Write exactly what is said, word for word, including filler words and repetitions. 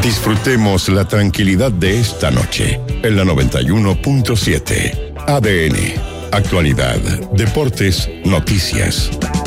Disfrutemos la tranquilidad de esta noche en la noventa y uno punto siete. A D N. Actualidad, deportes, noticias.